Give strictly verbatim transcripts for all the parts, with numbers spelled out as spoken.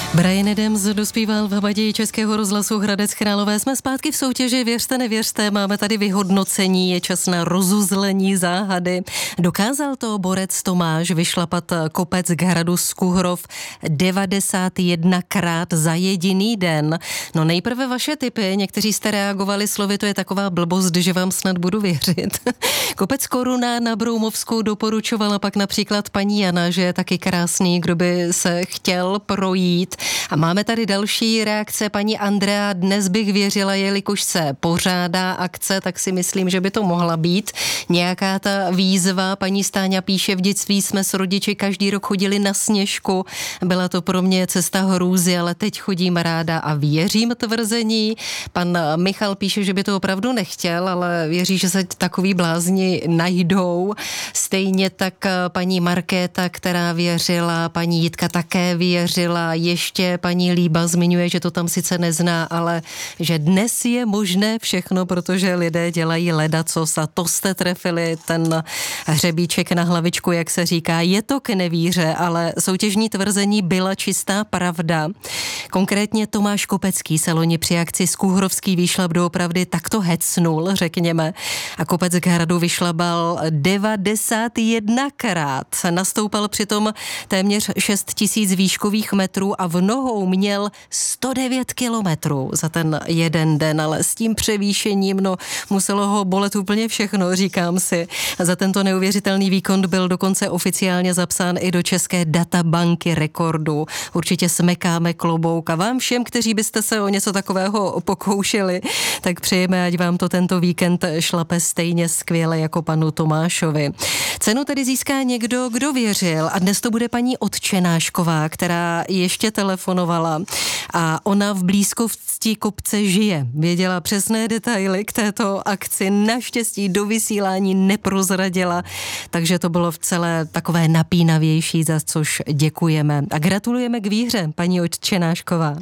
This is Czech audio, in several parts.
Bryan Adams dospíval v hmadě Českého rozhlasu Hradec Králové. Jsme zpátky v soutěži Věřte, nevěřte. Máme tady vyhodnocení, je čas na rozuzlení záhady. Dokázal to borec Tomáš vyšlapat kopec k hradu Skuhrov devadesát jedna krát za jediný den. No nejprve vaše tipy. Někteří jste reagovali slovy, to je taková blbost, že vám snad budu věřit. Kopec Koruna na Broumovskou doporučovala pak například paní Jana, že je taky krásný, kdo by se chtěl projít. A máme tady další reakce. Paní Andrea: dnes bych věřila, jelikož se pořádá akce, tak si myslím, že by to mohla být nějaká ta výzva. Paní Stáňa píše: v dětství jsme s rodiči každý rok chodili na Sněžku. Byla to pro mě cesta hrůzy, ale teď chodím ráda a věřím tvrzení. Pan Michal píše, že by to opravdu nechtěl, ale věří, že se takový blázni najdou. Stejně tak paní Markéta, která věřila, paní Jitka také věřila, ještě paní Líba zmiňuje, že to tam sice nezná, ale že dnes je možné všechno, protože lidé dělají ledacos a to jste trefili, ten hřebíček na hlavičku, jak se říká. Je to k nevíře, ale soutěžní tvrzení byla čistá pravda. Konkrétně Tomáš Kopecký se loni při akci Skuhrovský výšlap doopravdy takto hecnul, řekněme, a kopec k hradu vyšlabal devadesát jedna krát. Nastoupal přitom téměř šest tisíc výškových metrů a v nohou měl sto devět kilometrů za ten jeden den, ale s tím převýšením, no, muselo ho bolet úplně všechno, říkám si. Za tento neuvěřitelný výkon byl dokonce oficiálně zapsán i do České databanky rekordů. Určitě smekáme klobouk a vám všem, kteří byste se o něco takového pokoušeli, tak přejeme, ať vám to tento víkend šlape stejně skvěle jako panu Tomášovi. Cenu tedy získá někdo, kdo věřil, a dnes to bude paní Otčenášková, která ještě telefonovala a ona v blízkosti kopce žije. Věděla přesné detaily k této akci, naštěstí do vysílání neprozradila, takže to bylo v celé takové napínavější, za což děkujeme. A gratulujeme k výhře, paní Otčenášková.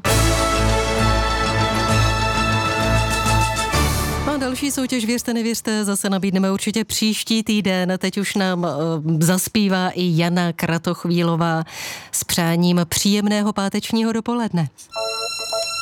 Další soutěž Věřte, nevěřte zase nabídneme určitě příští týden. Teď už nám uh, zaspívá i Jana Kratochvílová s přáním příjemného pátečního dopoledne.